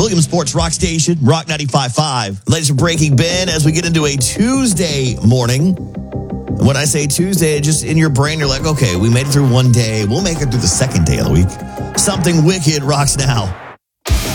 Williamsport's Rock Station, Rock 95.5. Ladies and Breaking Ben as we get into a Tuesday morning. When I say Tuesday, just in your brain, you're like, okay, we made it through one day. We'll make it through the second day of the week. Something wicked rocks now.